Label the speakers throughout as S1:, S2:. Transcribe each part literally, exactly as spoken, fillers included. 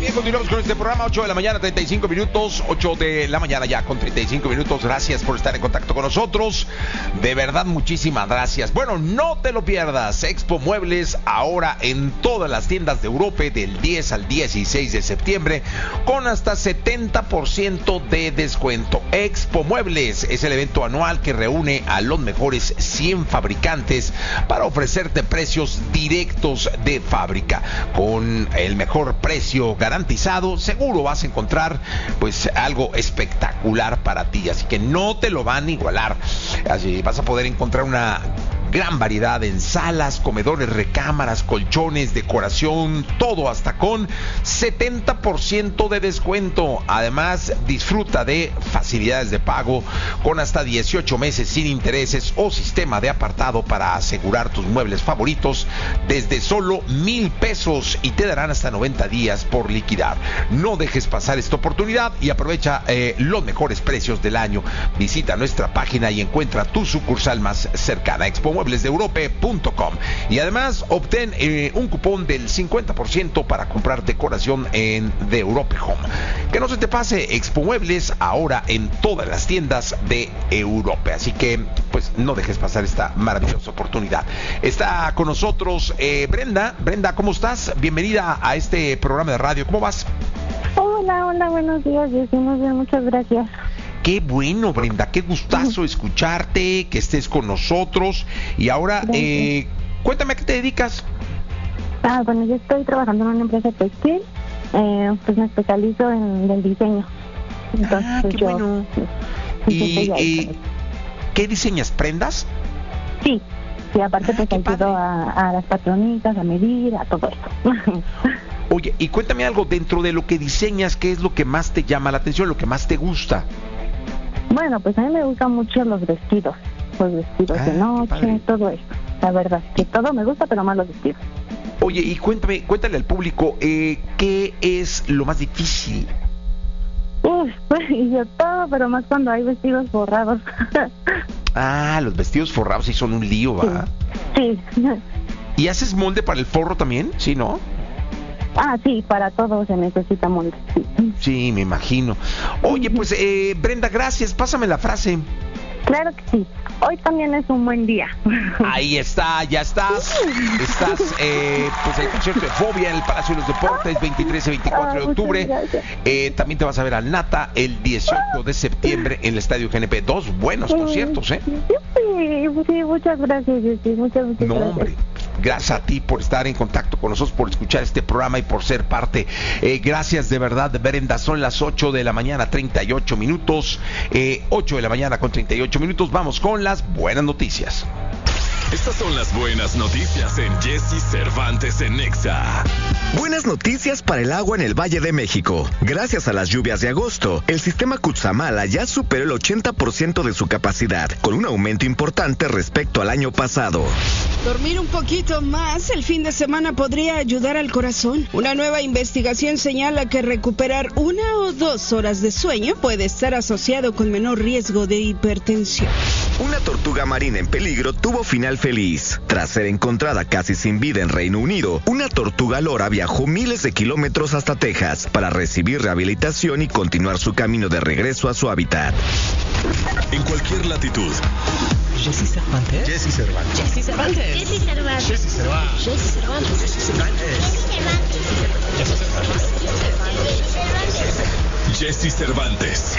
S1: Bien, continuamos con este programa, ocho de la mañana, treinta y cinco minutos, ocho de la mañana ya con treinta y cinco minutos. Gracias por estar en contacto con nosotros. De verdad, muchísimas gracias. Bueno, no te lo pierdas. Expo Muebles ahora en todas las tiendas de Europa del diez al dieciséis de septiembre con hasta setenta por ciento de descuento. Expo Muebles es el evento anual que reúne a los mejores cien fabricantes para ofrecerte precios directos de fábrica. Con el mejor precio garantizado, seguro vas a encontrar pues algo espectacular para ti, así que no te lo van a igualar. Así vas a poder encontrar una gran variedad en salas, comedores, recámaras, colchones, decoración, todo hasta con setenta por ciento de descuento. Además, disfruta de facilidades de pago con hasta dieciocho meses sin intereses o sistema de apartado para asegurar tus muebles favoritos desde solo mil pesos y te darán hasta noventa días por liquidar. No dejes pasar esta oportunidad y aprovecha eh, los mejores precios del año. Visita nuestra página y encuentra tu sucursal más cercana. Expo muebles de europe punto com. Y además obtén eh, un cupón del cincuenta por ciento para comprar decoración en The Europe Home. Que no se te pase, Expo Muebles ahora en todas las tiendas de Europa. Así que pues no dejes pasar esta maravillosa oportunidad. Está con nosotros eh, Brenda. Brenda, ¿cómo estás? Bienvenida a este programa de radio. ¿Cómo vas?
S2: Hola, hola, buenos días. Muy bien, muchas gracias.
S1: Qué bueno, Brenda, qué gustazo escucharte, que estés con nosotros. Y ahora, eh, cuéntame, ¿a qué te dedicas?
S2: Ah, bueno, yo estoy trabajando en una empresa textil, eh, pues me especializo en el diseño. Entonces,
S1: ah, qué
S2: yo,
S1: bueno.
S2: Pues,
S1: ¿Y, y qué diseñas? ¿Prendas?
S2: Sí, sí, aparte
S1: ah,
S2: pues ayudo a, a las patronitas, a medir, a todo esto.
S1: Oye, y cuéntame algo, dentro de lo que diseñas, ¿qué es lo que más te llama la atención, lo que más te gusta?
S2: Bueno, pues a mí me gustan mucho los vestidos, los vestidos ah, de noche, todo eso. La verdad, que todo me gusta, pero más los vestidos.
S1: Oye, y cuéntame, cuéntale al público, eh, ¿qué es lo más difícil?
S2: Uf, pues yo todo, pero más cuando hay vestidos forrados.
S1: Ah, los vestidos forrados sí son un lío, ¿va?
S2: Sí. sí.
S1: ¿Y haces molde para el forro también? ¿Sí, no?
S2: Ah, sí, para todo se necesita molde. Sí,
S1: sí me imagino. Oye, pues, eh, Brenda, gracias. Pásame la frase.
S2: Claro que sí. Hoy también es un buen día.
S1: Ahí está, ya estás. Estás, eh, pues, el concierto de Fobia en el Palacio de los Deportes, veintitrés y veinticuatro de octubre. Eh, también te vas a ver al Nata el dieciocho de septiembre en el Estadio G N P. Dos buenos conciertos, ¿eh?
S2: Sí, sí, muchas gracias, sí, muchas, muchas
S1: no,
S2: gracias.
S1: Hombre. Gracias a ti por estar en contacto con nosotros, por escuchar este programa y por ser parte. Eh, gracias de verdad, Brenda. Son las ocho de la mañana, treinta y ocho minutos. Eh, ocho de la mañana con treinta y ocho minutos. Vamos con las buenas noticias.
S3: Estas son las buenas noticias en Jesse Cervantes en Nexa.
S4: Buenas noticias para el agua en el Valle de México. Gracias a las lluvias de agosto, el sistema Cutzamala ya superó el ochenta por ciento de su capacidad, con un aumento importante respecto al año pasado.
S5: Dormir un poquito más el fin de semana podría ayudar al corazón. Una nueva investigación señala que recuperar una o dos horas de sueño puede estar asociado con menor riesgo de hipertensión.
S4: Una tortuga marina en peligro tuvo final feliz. Tras ser encontrada casi sin vida en Reino Unido, una tortuga lora viajó miles de kilómetros hasta Texas para recibir rehabilitación y continuar su camino de regreso a su hábitat.
S3: En cualquier latitud.
S6: Jesse Cervantes.
S3: Jesse Cervantes.
S6: Jesse Cervantes.
S7: Jesse Cervantes.
S3: Jesse Cervantes.
S6: Jesse Cervantes.
S3: Jesse Cervantes. Jesse Cervantes.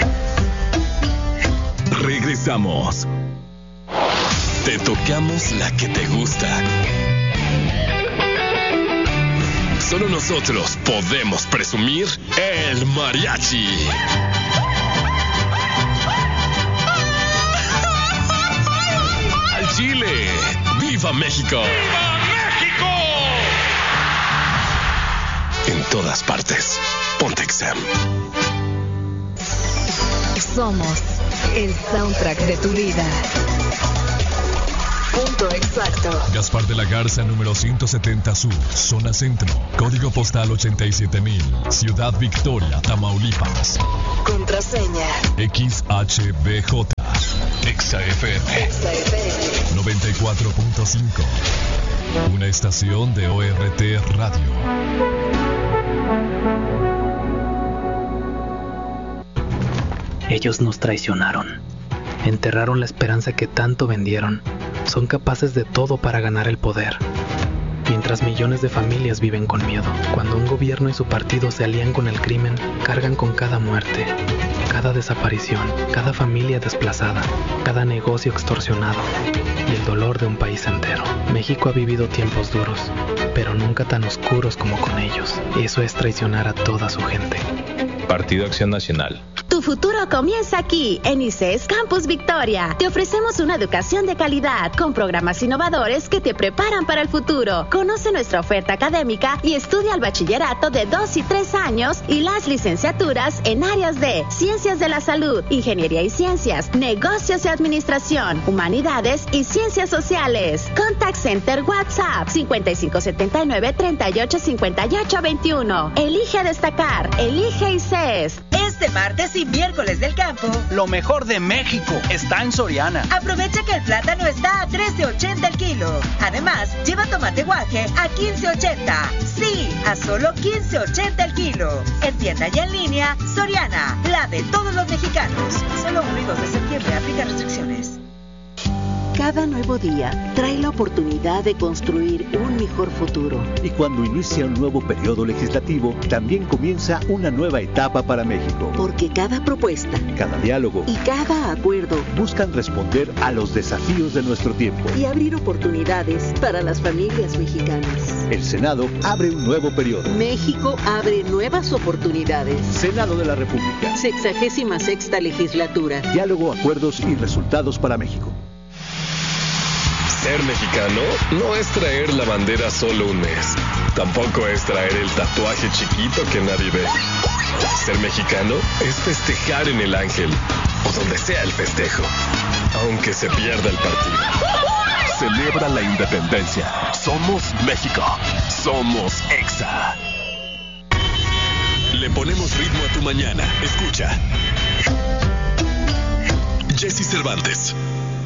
S3: Regresamos. Te tocamos la que te gusta. Solo nosotros podemos presumir el mariachi. Al Chile. ¡Viva México!
S8: ¡Viva México!
S3: En todas partes. Ponte Exam.
S9: Somos el soundtrack de tu vida. Punto exacto.
S10: Gaspar de la Garza, número ciento setenta Sur, zona centro. Código postal ochenta y siete mil. Ciudad Victoria, Tamaulipas.
S9: Contraseña
S10: X H B J. Exa F M.
S9: Exa F M.
S10: noventa y cuatro punto cinco. Una estación de O R T Radio.
S6: Ellos nos traicionaron. Enterraron la esperanza que tanto vendieron. Son capaces de todo para ganar el poder. Mientras millones de familias viven con miedo. Cuando un gobierno y su partido se alían con el crimen, cargan con cada muerte, cada desaparición, cada familia desplazada, cada negocio extorsionado y el dolor de un país entero. México ha vivido tiempos duros, pero nunca tan oscuros como con ellos. Eso es traicionar a toda su gente.
S7: Partido Acción Nacional.
S8: Tu futuro comienza aquí, en I C E S Campus Victoria. Te ofrecemos una educación de calidad con programas innovadores que te preparan para el futuro. Conoce nuestra oferta académica y estudia el bachillerato de dos y tres años y las licenciaturas en áreas de Ciencias de la Salud, Ingeniería y Ciencias, Negocios y Administración, Humanidades y Ciencias Sociales. Contact Center WhatsApp cincuenta y cinco setenta y nueve treinta y ocho cincuenta y ocho veintiuno. Elige destacar, elige I C E S.
S11: Este martes y miércoles del campo,
S12: lo mejor de México está en Soriana.
S11: Aprovecha que el plátano está a trece ochenta el kilo. Además, lleva tomate guaje a quince ochenta. Sí, a solo quince ochenta el kilo. En tienda y en línea, Soriana, la de todos los mexicanos. Solo uno y dos de septiembre, aplica restricciones.
S13: Cada nuevo día trae la oportunidad de construir un mejor futuro.
S14: Y cuando inicia un nuevo periodo legislativo, también comienza una nueva etapa para México.
S13: Porque cada propuesta,
S14: cada diálogo
S13: y cada acuerdo
S14: buscan responder a los desafíos de nuestro tiempo
S13: y abrir oportunidades para las familias mexicanas.
S14: El Senado abre un nuevo periodo.
S13: México abre nuevas oportunidades.
S14: Senado de la República.
S13: Sexagésima sexta legislatura.
S14: Diálogo, acuerdos y resultados para México.
S3: Ser mexicano no es traer la bandera solo un mes. Tampoco es traer el tatuaje chiquito que nadie ve. Ser mexicano es festejar en el Ángel o donde sea el festejo, aunque se pierda el partido. Celebra la independencia. Somos México. Somos Exa. Le ponemos ritmo a tu mañana. Escucha. Jessy Cervantes.